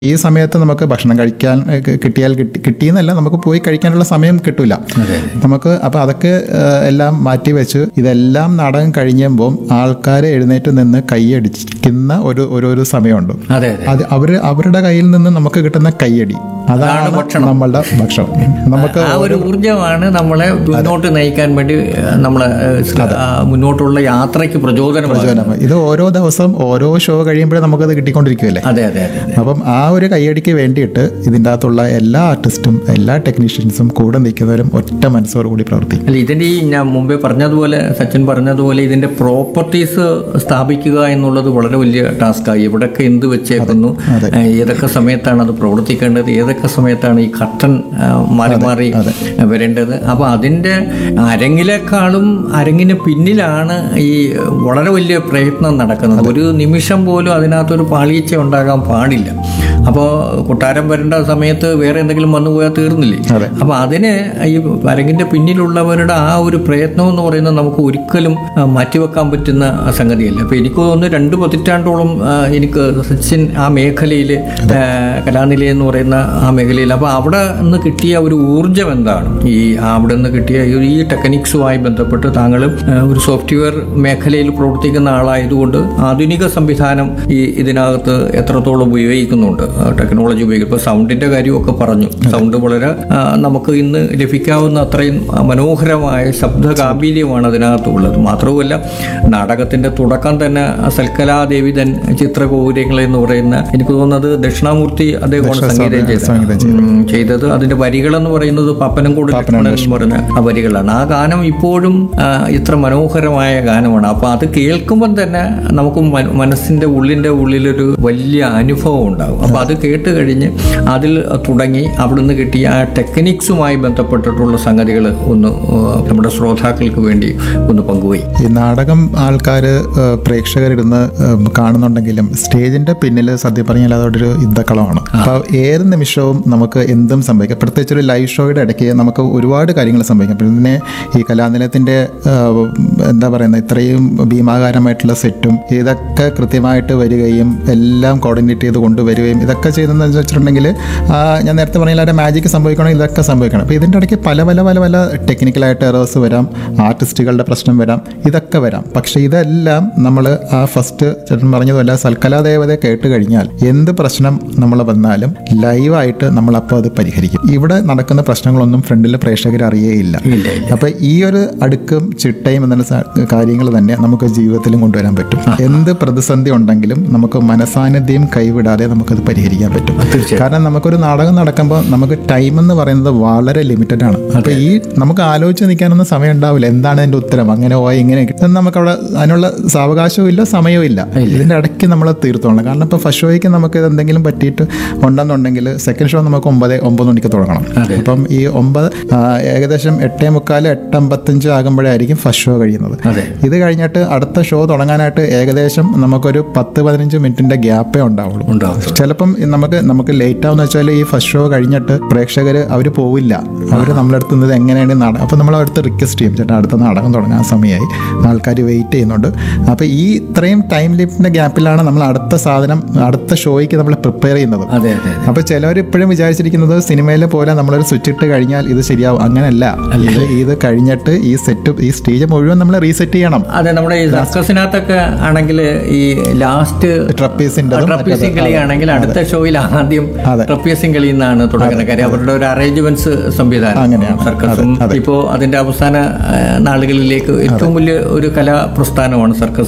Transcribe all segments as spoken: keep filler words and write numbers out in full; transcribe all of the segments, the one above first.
ഈ സമയത്ത് നമുക്ക് ഭക്ഷണം കഴിക്കാൻ ഏഹ്, കിട്ടിയാൽ കിട്ടി കിട്ടിയെന്നല്ല നമുക്ക് പോയി കഴിക്കാനുള്ള സമയം കിട്ടില്ല നമുക്ക്. അപ്പോൾ അതൊക്കെ ഏഹ്, എല്ലാം മാറ്റി വെച്ച് ഇതെല്ലാം നാടകം കഴിയുമ്പോൾ ആൾക്കാർ എഴുന്നേറ്റ് നിന്ന് കൈയടിക്കുന്ന ഒരു ഒരു ഒരു സമയമുണ്ട്. അതെ അതെ അത് അവർ അവരുടെ കയ്യിൽ നിന്ന് നമുക്ക് കിട്ടുന്ന കൈയടി അതാണ് നമ്മളുടെ ഭക്ഷണം. നമുക്ക് ആ ഒരു ഊർജ്ജമാണ് നമ്മളെ മുന്നോട്ട് നയിക്കാൻ വേണ്ടി ഏഹ്, നമ്മളെ ഏഹ്, ആ മുന്നോട്ടുള്ള യാത്രയ്ക്ക് പ്രചോദനം. പ്രചോദനം. ഇത് ഓരോ ദിവസം ഓരോ ഷോ കഴിയുമ്പോഴേ നമുക്കത് കിട്ടിക്കൊണ്ടിരിക്കുകയല്ലേ. അതെ അതെ അതെ അപ്പം ആ ഒരു കൈയടിക്ക് വേണ്ടിയിട്ട് ഇതിൻ്റെ അകത്തുള്ള എല്ലാ ആർട്ടിസ്റ്റും എല്ലാ ടെക്നീഷ്യൻസും കൂടെ നിൽക്കുന്നവരും ഒറ്റ മനസ്സോടുകൂടി പ്രവർത്തിക്കും. അല്ല, ഇതിന്റെ ഈ ഞാൻ മുമ്പേ പറഞ്ഞതുപോലെ, സച്ചിൻ പറഞ്ഞതുപോലെ, ഇതിന്റെ പ്രോപ്പർട്ടീസ് സ്ഥാപിക്കുക എന്നുള്ളത് വളരെ വലിയ ടാസ്ക്കായി. എവിടെയൊക്കെ എന്ത് വെച്ചേക്കുന്നു, ഏഹ്, ഏതൊക്കെ സമയത്താണ് അത് പ്രവർത്തിക്കേണ്ടത്, ഏതൊക്കെ സമയത്താണ് ഈ കർട്ടൻ മാറി മാറി വരേണ്ടത്. അപ്പോൾ അതിന്റെ അരങ്ങിലേക്കാളും അരങ്ങിന് പിന്നിലാണ് ഈ വളരെ വലിയ പ്രയത്നം നടക്കുന്നത്. ഒരു നിമിഷം പോലും അതിനകത്തൊരു പാളിയച്ച ഉണ്ടാകാൻ പാടില്ല. അപ്പോൾ കൊട്ടാരം വരേണ്ട സമയത്ത് വേറെ എന്തെങ്കിലും വന്നു പോയാൽ തീർന്നില്ലേ. അപ്പോൾ അതിന് ഈ അരങ്ങിന്റെ പിന്നിലുള്ളവരുടെ ആ ഒരു പ്രയത്നം എന്ന് പറയുന്നത് നമുക്ക് ഒരിക്കലും ആ, മാറ്റിവെക്കാൻ പറ്റുന്ന സംഗതിയല്ല. അപ്പോൾ എനിക്ക് തോന്നുന്നു രണ്ട് പതിറ്റാണ്ടോളം ആ, എനിക്ക് സച്ചിൻ ആ മേഖലയിൽ, കലാനിലയം എന്ന് പറയുന്ന ആ മേഖലയിൽ, അപ്പോൾ അവിടെ നിന്ന് കിട്ടിയ ഒരു ഊർജ്ജം എന്താണ്, ഈ അവിടെ നിന്ന് കിട്ടിയ ഈ- ഈ ടെക്നിക്സുമായി ബന്ധപ്പെട്ട് താങ്കളും ആ, ഒരു സോഫ്റ്റ്വെയർ മേഖലയിൽ പ്രവർത്തിക്കുന്ന ആളായതുകൊണ്ട് ആധുനിക സംവിധാനം ഈ ഇതിനകത്ത് എത്രത്തോളം ഉപയോഗിക്കുന്നുണ്ട്, ടെക്നോളജി ഉപയോഗിക്കും. ഇപ്പോൾ സൗണ്ടിന്റെ കാര്യമൊക്കെ പറഞ്ഞു. സൗണ്ട് വളരെ ആ, നമുക്ക് ഇന്ന് ലഭിക്കാവുന്ന അത്രയും മനോഹരമായ ശബ്ദ ഗാംഭീര്യമാണ് അതിനകത്തുള്ളത്. മാത്രവുമല്ല, നാടകത്തിന്റെ തുടക്കം തന്നെ സൽക്കലാദേവി തൻ ചിത്രകൗര്യങ്ങൾ എന്ന് പറയുന്ന, എനിക്ക് തോന്നുന്നത് ദക്ഷിണാമൂർത്തി അദ്ദേഹമാണ് സംഗീതം ചെയ്തത് ഉം, ചെയ്തത് അതിന്റെ വരികളെന്ന് പറയുന്നത് പപ്പനംകോട് ലക്ഷ്മണൻ എന്ന് പറഞ്ഞ ആ വരികളാണ്. ആ ഗാനം ഇപ്പോഴും ആ, ഇത്ര മനോഹരമായ ഗാനമാണ്. അപ്പൊ അത് കേൾക്കുമ്പോൾ തന്നെ നമുക്ക് മന- മനസ്സിന്റെ ഉള്ളിന്റെ ഉള്ളിലൊരു വലിയ അനുഭവം ഉണ്ടാകും. അപ്പൊ അത് കേട്ട് കഴിഞ്ഞ് അതിൽ തുടങ്ങി അവിടുന്ന് കിട്ടിയ ആ ടെക്നിക്സുമായി ബന്ധപ്പെട്ടിട്ടുള്ള സംഗതികൾ ഒന്ന് ആ, നമ്മുടെ ശ്രോതാക്കൾക്ക് വേണ്ടി ഒന്ന് പങ്കുപോയി. ഈ നാടകം ആൾക്കാർ പ്രേക്ഷകരിരുന്ന് ഏഹ്, കാണുന്നുണ്ടെങ്കിലും സ്റ്റേജിന്റെ പിന്നിൽ സത്യം പറഞ്ഞാൽ അതൊരു യുദ്ധക്കളമാണ്. അപ്പോൾ ഏത് നിമിഷവും നമുക്ക് എന്തും സംഭവിക്കാം. പ്രത്യേകിച്ച് ഒരു ലൈവ് ഷോയുടെ ഇടയ്ക്ക് നമുക്ക് ഒരുപാട് കാര്യങ്ങൾ സംഭവിക്കാം. പിന്നെ ഈ കലാനിലയത്തിന്റെ ഏഹ്, എന്താ പറയുന്നത്, ഇത്രയും ഭീമാകാരമായിട്ടുള്ള സെറ്റും ഇതൊക്കെ കൃത്യമായിട്ട് വരികയും എല്ലാം കോർഡിനേറ്റ് ചെയ്ത് കൊണ്ടുവരികയും ഇതൊക്കെ ചെയ്തെന്ന് വെച്ചിട്ടുണ്ടെങ്കിൽ ആ, ഞാൻ നേരത്തെ പറഞ്ഞാൽ ഒരു മാജിക് സംഭവിക്കണം, ഇതൊക്കെ സംഭവിക്കണം. അപ്പോൾ ഇതിൻ്റെ ഇടയ്ക്ക് പല പല പല പല ടെക്നിക്കലായിട്ട് എറേഴ്സ് വരാം, ആർട്ടിസ്റ്റുകളുടെ പ്രശ്നം വരാം, ഇതൊക്കെ വരാം. പക്ഷേ ഇതെല്ലാം നമ്മൾ ആ ഫസ്റ്റ് ചേട്ടൻ പറഞ്ഞതുമല്ല, സൽക്കലാദേവതയെ കേട്ട് കഴിഞ്ഞാൽ എന്ത് പ്രശ്നം നമ്മൾ വന്നാലും ലൈവായിട്ട് നമ്മളപ്പോൾ അത് പരിഹരിക്കും. ഇവിടെ നടക്കുന്ന പ്രശ്നങ്ങളൊന്നും ഫ്രണ്ടിലെ പ്രേക്ഷകർ അറിയേയില്ല. അപ്പോൾ ഈ ഒരു അടുക്കും ചിട്ടയും എന്നുള്ള കാര്യങ്ങൾ തന്നെ നമുക്ക് ജീവിതത്തിലും കൊണ്ടുവരാൻ പറ്റും. എന്ത് പ്രതിസന്ധി ഉണ്ടെങ്കിലും നമുക്ക് മനസാന്നിധ്യം കൈവിടാതെ നമുക്കത് പരിഹരിക്കാൻ പറ്റും. കാരണം നമുക്കൊരു നാടകം നടക്കുമ്പോൾ നമുക്ക് ടൈം എന്ന് പറയുന്നത് വളരെ ലിമിറ്റഡ് ആണ്. അപ്പോൾ ഈ നമുക്ക് ആലോചിച്ച് നിൽക്കാനൊന്നും സമയം ഉണ്ടാവില്ല, എന്താണ് അതിൻ്റെ ഉത്തരം, അങ്ങനെ പോയി ഇങ്ങനെ കിട്ടും, നമുക്കവിടെ അതിനുള്ള സാവകാശവും ഇല്ല, സമയവും ഇല്ല. ഇതിൻ്റെ ഇടയ്ക്ക് നമ്മൾ തീർത്തോളണം. കാരണം ഇപ്പോൾ ഫസ്റ്റ് ഷോയ്ക്ക് നമുക്ക് എന്തെങ്കിലും പറ്റിയിട്ട് ഉണ്ടെന്നുണ്ടെങ്കിൽ സെക്കൻഡ് ഷോ നമുക്ക് ഒമ്പത് ഒമ്പത് മണിക്ക് തുടങ്ങണം. അപ്പം ഈ ഒമ്പത് ആ, ഏകദേശം എട്ടേ മുക്കാൽ എട്ടമ്പത്തഞ്ച് ആകുമ്പോഴായിരിക്കും ഫസ്റ്റ് ഷോ കഴിയുന്നത്. ഇത് കഴിഞ്ഞിട്ട് അടുത്ത ഷോ തുടങ്ങാനായിട്ട് ഏകദേശം നമുക്കൊരു പത്ത് പതിനഞ്ച് മിനിറ്റിന്റെ ഗ്യാപ്പേ ഉണ്ടാവുള്ളൂ. ചിലപ്പം നമുക്ക് നമുക്ക് ലേറ്റ് ആവുന്ന വെച്ചാൽ ഈ ഫസ്റ്റ് ഷോ കഴിഞ്ഞിട്ട് പ്രേക്ഷകർ അവർ പോവില്ല, അവർ നമ്മളടുത്ത് നിന്ന് എങ്ങനെയാണ് നാടകം, അപ്പോൾ നമ്മൾ അടുത്ത് റിക്വസ്റ്റ് ചെയ്യും, ചേട്ടാ അടുത്ത നാടകം തുടങ്ങാൻ സമയമായി, ആൾക്കാർ വെയിറ്റ് ചെയ്യുന്നുണ്ട്. അപ്പോൾ ഈ ഇത്രയും ടൈം ലിമിറ്റിന്റെ ഗ്യാപ്പിലാണ് നമ്മൾ അടുത്ത സാധനം അടുത്ത ഷോയ്ക്ക് നമ്മൾ പ്രിപ്പയർ ചെയ്യുന്നത്. അപ്പോൾ ചിലവർ ഇപ്പോഴും വിചാരിച്ചിരിക്കുന്നത് സിനിമയിലെ പോലെ നമ്മളൊരു സ്വിച്ച് ഇട്ട് കഴിഞ്ഞാൽ ഇത് ശരിയാവും. അങ്ങനെയല്ല, ഇത് ഇത് കഴിഞ്ഞിട്ട് ഈ സെറ്റ് ഈ സ്റ്റേജ് മുഴുവൻ നമ്മൾ റീസെറ്റ് ചെയ്യണം. അതെ, നമ്മുടെ ഈ സർക്കസിനകത്തൊക്കെ ആണെങ്കിൽ ഈ ലാസ്റ്റ് ട്രപ്പീസിന്റെ ട്രപ്പീസിംഗ് കളി ആണെങ്കിൽ അടുത്ത ഷോയിൽ ആദ്യം ട്രപ്പീസിംഗ് കളി എന്നാണ് തുടങ്ങുന്നത്. കാര്യം അവരുടെ ഒരു അറേഞ്ച്മെന്റ്സ് സംവിധാനം അങ്ങനെയാണ്. സർക്കസും ഇപ്പോൾ അതിന്റെ അവസാന ആ, നാളുകളിലേക്ക് ഏറ്റവും വലിയ ഒരു കലാ പ്രസ്ഥാനമാണ് സർക്കസ്.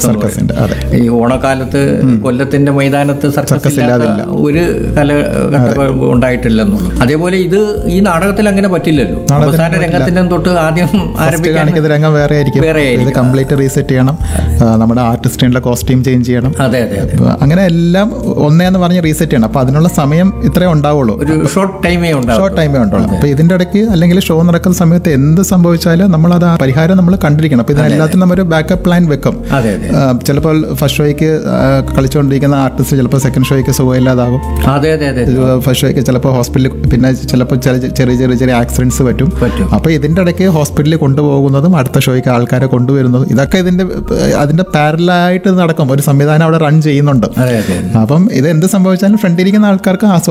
ഈ ഓണക്കാലത്ത് കൊല്ലത്തിന്റെ മൈതാനത്ത് സർക്കസ് ഇല്ലാത്ത ഒരു കലഘട്ടം ഉണ്ടായിട്ടില്ലെന്നുള്ളൂ. അതേപോലെ ഇത് ഈ നാടകത്തിൽ അങ്ങനെ പറ്റില്ലല്ലോ. അവസാന രംഗത്തിന്റെ തൊട്ട് ആദ്യം ആരംഭിക്കാൻ രംഗം വേറെ ആയിരിക്കും. വേറെ ഇത് കംപ്ലീറ്റ് റീസെറ്റ് ചെയ്യണം, നമ്മുടെ ആർട്ടിസ്റ്റിന്റെ കോസ്റ്റ്യൂം ചേഞ്ച് ചെയ്യണം. അതെ അതെ അതെ അങ്ങനെ എല്ലാം ഒന്നേന്ന് പറഞ്ഞ് റീസെറ്റ് ചെയ്യണം. അപ്പൊ അതിനുള്ള സമയം ഇത്രേ ഉണ്ടാവുള്ളൂ, ഒരു ഷോർട്ട് ടൈമേ ഉണ്ടാവും ഷോർട്ട് ടൈമേ ഉണ്ടാവുള്ളൂ. അപ്പൊ ഇതിന്റെ ഇടയ്ക്ക് അല്ലെങ്കിൽ ഷോ നടക്കുന്ന സമയത്ത് എന്ത് സംഭവിച്ചാലും നമ്മൾ അത് ആ പരിഹാരം നമ്മൾ കണ്ടിരിക്കണം. അപ്പൊ ഇതിനെല്ലാത്തിനും നമ്മൾ ഒരു ബാക്കപ്പ് പ്ലാൻ വെക്കും. ചിലപ്പോൾ ഫസ്റ്റ് ഷോയ്ക്ക് കളിച്ചുകൊണ്ടിരിക്കുന്ന ആർട്ടിസ്റ്റ് ചിലപ്പോൾ സെക്കൻഡ് ഷോയ്ക്ക് സുഖമില്ലാതാകും. അതെ അതെ അതെ ഫസ്റ്റ് ഷോയ്ക്ക് ചിലപ്പോൾ ഹോസ്പിറ്റലിൽ, പിന്നെ ചിലപ്പോൾ ചെറിയ ചെറിയ ചെറിയ ആക്സിഡൻസ് പറ്റും. അപ്പൊ ഇതിന്റെ ഇടയ്ക്ക് ഹോസ്പിറ്റലിൽ കൊണ്ടുപോകുന്നതും അടുത്ത ഷോയ്ക്ക് ആൾക്കാരെ കൊണ്ടുവരുന്നതും ഇതൊക്കെ ഇതിന്റെ അതിന്റെ പാരലായിട്ട് നടക്കും. ഒരു സംവിധാനം അവിടെ റൺ ചെയ്യുന്നുണ്ട്. അപ്പം ഇത് എന്ത് സംഭവിച്ചാലും ഫ്രണ്ടിരിക്കുന്ന ആൾക്കാർക്ക്